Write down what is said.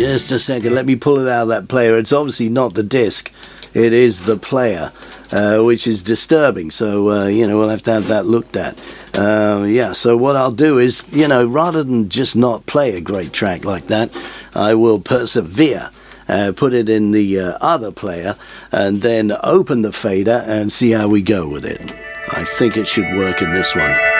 Just a second, let me pull it out of that player. It's obviously not the disc, it is the player, which is disturbing. So, we'll have to have that looked at. So what I'll do is, rather than just not play a great track like that, I will persevere. Put it in the other player and then open the fader and see how we go with it. I think it should work in this one.